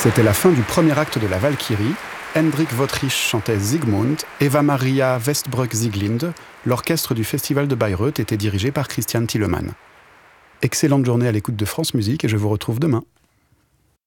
C'était la fin du premier acte de la Valkyrie. Hendrik Wottrich chantait Siegmund, Eva Maria Westbrück-Sieglinde, l'orchestre du Festival de Bayreuth était dirigé par Christian Thielemann. Excellente journée à l'écoute de France Musique et je vous retrouve demain.